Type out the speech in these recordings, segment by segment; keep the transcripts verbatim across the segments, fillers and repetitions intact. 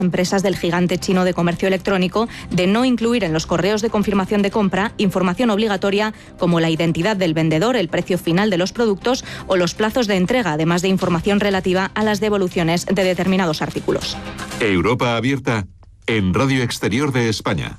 empresas del gigante chino de comercio electrónico de no incluir en los correos de confirmación de compra información obligatoria como la identidad del vendedor, el precio final de los productos o los plazos de entrega, además de información relativa a las devoluciones de determinados artículos. Europa abierta en Radio Exterior de España.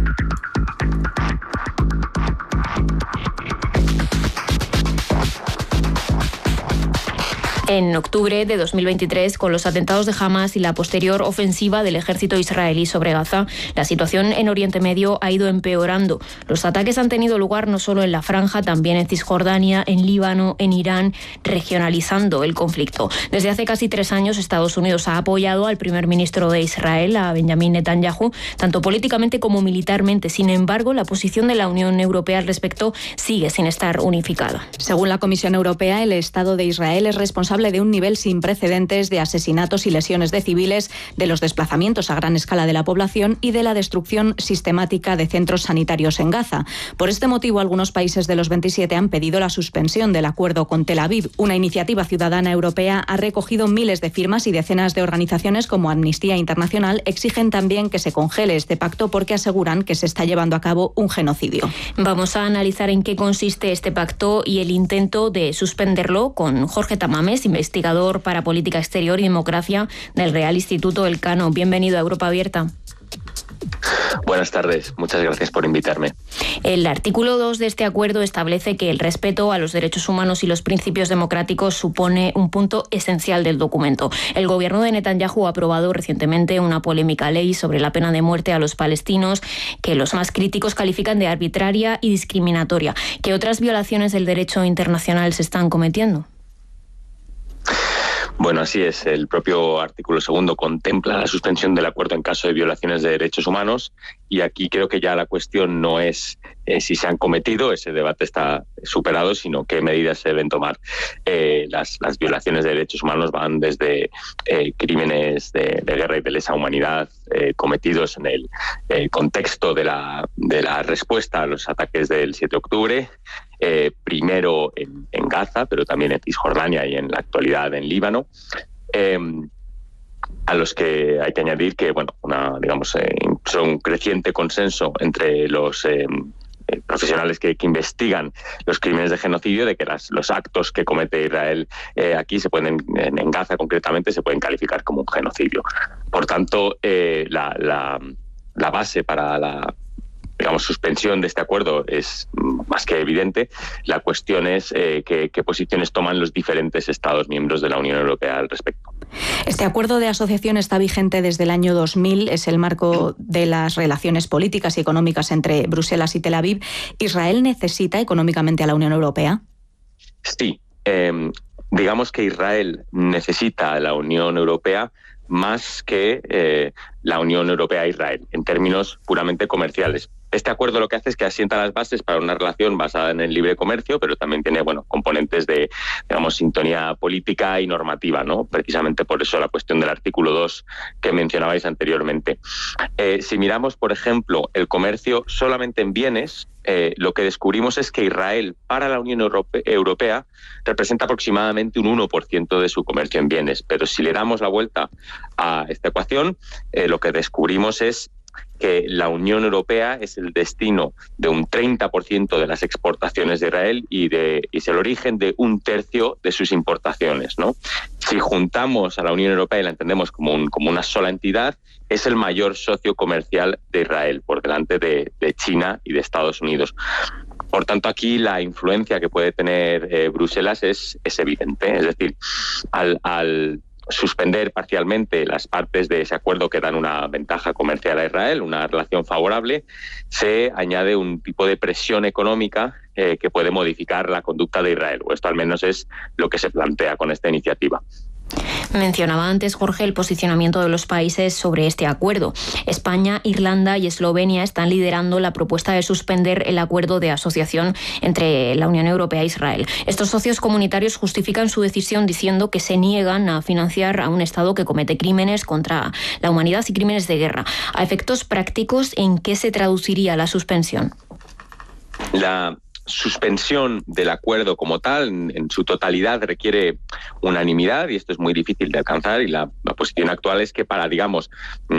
En octubre de dos mil veintitrés, con los atentados de Hamas y la posterior ofensiva del ejército israelí sobre Gaza, la situación en Oriente Medio ha ido empeorando. Los ataques han tenido lugar no solo en la franja, también en Cisjordania, en Líbano, en Irán, regionalizando el conflicto. Desde hace casi tres años, Estados Unidos ha apoyado al primer ministro de Israel, a Benjamín Netanyahu, tanto políticamente como militarmente. Sin embargo, la posición de la Unión Europea al respecto sigue sin estar unificada. Según la Comisión Europea, el Estado de Israel es responsable de un nivel sin precedentes de asesinatos y lesiones de civiles, de los desplazamientos a gran escala de la población y de la destrucción sistemática de centros sanitarios en Gaza. Por este motivo, algunos países de los veintisiete han pedido la suspensión del acuerdo con Tel Aviv. Una iniciativa ciudadana europea ha recogido miles de firmas y decenas de organizaciones como Amnistía Internacional exigen también que se congele este pacto porque aseguran que se está llevando a cabo un genocidio. Vamos a analizar en qué consiste este pacto y el intento de suspenderlo con Jorge Tamames, investigador para Política Exterior y Democracia del Real Instituto Elcano. Bienvenido a Europa Abierta. Buenas tardes, muchas gracias por invitarme. El artículo dos de este acuerdo establece que el respeto a los derechos humanos y los principios democráticos supone un punto esencial del documento. El gobierno de Netanyahu ha aprobado recientemente una polémica ley sobre la pena de muerte a los palestinos que los más críticos califican de arbitraria y discriminatoria. ¿Qué otras violaciones del derecho internacional se están cometiendo? Bueno, así es. El propio artículo segundo contempla la suspensión del acuerdo en caso de violaciones de derechos humanos y aquí creo que ya la cuestión no es eh, si se han cometido, ese debate está superado, sino qué medidas se deben tomar. Eh, las, las violaciones de derechos humanos van desde eh, crímenes de, de guerra y de lesa humanidad eh, cometidos en el eh, contexto de la, de la respuesta a los ataques del siete de octubre, Eh, primero en, en Gaza, pero también en Cisjordania y en la actualidad en Líbano, eh, a los que hay que añadir que, bueno, una, digamos, eh, un creciente consenso entre los eh, profesionales que, que investigan los crímenes de genocidio de que las, los actos que comete Israel eh, aquí se pueden, en, en Gaza concretamente, se pueden calificar como un genocidio. Por tanto, eh, la, la, la base para la digamos, suspensión de este acuerdo es más que evidente. La cuestión es eh, qué, qué posiciones toman los diferentes Estados miembros de la Unión Europea al respecto. Este acuerdo de asociación está vigente desde el año dos mil, es el marco de las relaciones políticas y económicas entre Bruselas y Tel Aviv. ¿Israel necesita económicamente a la Unión Europea? Sí. Eh, digamos que Israel necesita a la Unión Europea más que eh, la Unión Europea a Israel, en términos puramente comerciales. Este acuerdo lo que hace es que asienta las bases para una relación basada en el libre comercio, pero también tiene, bueno, componentes de, digamos, sintonía política y normativa, ¿no? Precisamente por eso la cuestión del artículo dos que mencionabais anteriormente. Eh, si miramos, por ejemplo, el comercio solamente en bienes, eh, lo que descubrimos es que Israel, para la Unión Europe- Europea, representa aproximadamente un uno por ciento de su comercio en bienes. Pero si le damos la vuelta a esta ecuación, eh, lo que descubrimos es que la Unión Europea es el destino de un treinta por ciento de las exportaciones de Israel y, de, y es el origen de un tercio de sus importaciones, ¿no? Si juntamos a la Unión Europea y la entendemos como, un, como una sola entidad, es el mayor socio comercial de Israel, por delante de, de China y de Estados Unidos. Por tanto, aquí la influencia que puede tener eh, Bruselas es, es evidente. Es decir, al... al suspender parcialmente las partes de ese acuerdo que dan una ventaja comercial a Israel, una relación favorable, se añade un tipo de presión económica eh, que puede modificar la conducta de Israel, o esto al menos es lo que se plantea con esta iniciativa. Mencionaba antes, Jorge, el posicionamiento de los países sobre este acuerdo. España, Irlanda y Eslovenia están liderando la propuesta de suspender el acuerdo de asociación entre la Unión Europea e Israel. Estos socios comunitarios justifican su decisión diciendo que se niegan a financiar a un Estado que comete crímenes contra la humanidad y crímenes de guerra. A efectos prácticos, ¿en qué se traduciría la suspensión? La suspensión del acuerdo como tal, en, en su totalidad, requiere unanimidad y esto es muy difícil de alcanzar y la, la posición actual es que para, digamos,